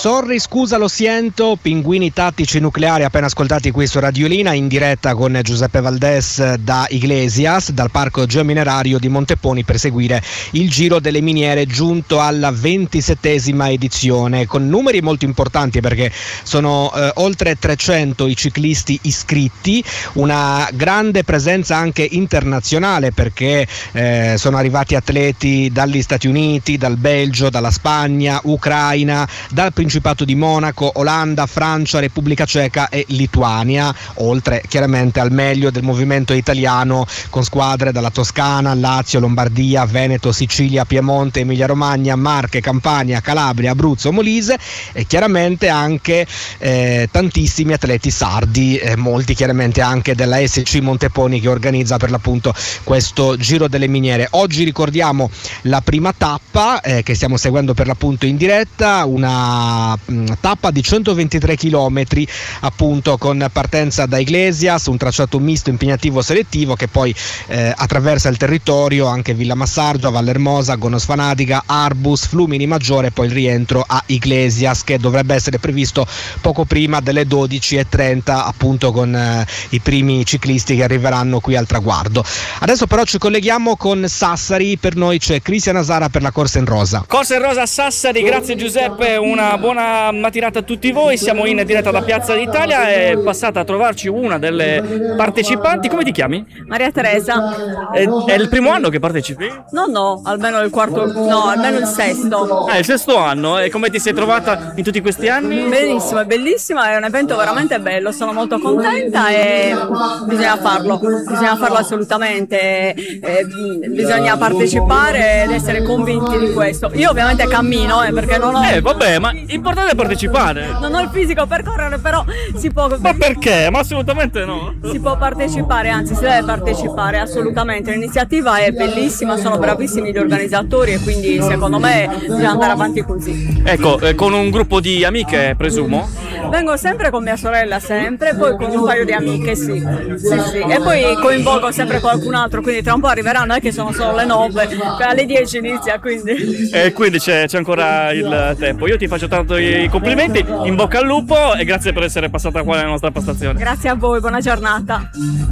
Sorry, scusa, lo siento, pinguini tattici nucleari appena ascoltati qui su Radiolina in diretta con Giuseppe Valdés da Iglesias, dal parco geominerario di Monteponi per seguire il Giro delle Miniere giunto alla 27esima edizione con numeri molto importanti perché sono oltre 300 i ciclisti iscritti, una grande presenza anche internazionale perché sono arrivati atleti dagli Stati Uniti, dal Belgio, dalla Spagna, Ucraina, dal Principato di Monaco, Olanda, Francia, Repubblica Ceca e Lituania, oltre chiaramente al meglio del movimento italiano con squadre dalla Toscana, Lazio, Lombardia, Veneto, Sicilia, Piemonte, Emilia Romagna, Marche, Campania, Calabria, Abruzzo, Molise e chiaramente anche tantissimi atleti sardi, molti chiaramente anche della SC Monteponi che organizza per l'appunto questo Giro delle Miniere. Oggi ricordiamo la prima tappa che stiamo seguendo per l'appunto in diretta, una tappa di 123 km appunto con partenza da Iglesias, un tracciato misto impegnativo selettivo che poi attraversa il territorio, anche Villa Massargia, Vallermosa, Gonos Fanadiga, Arbus, Flumini Maggiore e poi il rientro a Iglesias che dovrebbe essere previsto poco prima delle 12:30 appunto con i primi ciclisti che arriveranno qui al traguardo. Adesso però ci colleghiamo con Sassari, per noi c'è Cristian Asara per la Corsa in Rosa. Corsa in Rosa a Sassari, grazie Giuseppe, una buona mattinata a tutti voi, siamo in diretta da Piazza d'Italia, è passata a trovarci una delle partecipanti, come ti chiami? Maria Teresa. È il primo anno che partecipi? No, almeno almeno il sesto. Il sesto anno, e come ti sei trovata in tutti questi anni? Benissimo, è bellissima, è un evento veramente bello, sono molto contenta e bisogna farlo assolutamente, bisogna partecipare ed essere convinti di questo. Io ovviamente cammino perché non ho... vabbè, ma l'importante è partecipare. Non ho il fisico per correre, però si può... Ma perché? Ma assolutamente no. Si può partecipare, anzi si deve partecipare assolutamente. L'iniziativa è bellissima, sono bravissimi gli organizzatori e quindi secondo me bisogna andare avanti così. Ecco, con un gruppo di amiche, presumo? Vengo sempre con mia sorella, poi con un paio di amiche, sì. E poi coinvolgo sempre qualcun altro, quindi tra un po' arriveranno, che sono solo le 9, alle 10 inizia, quindi... quindi c'è ancora il tempo. Io ti faccio tanto i complimenti, in bocca al lupo e grazie per essere passata qua nella nostra postazione. Grazie a voi, buona giornata.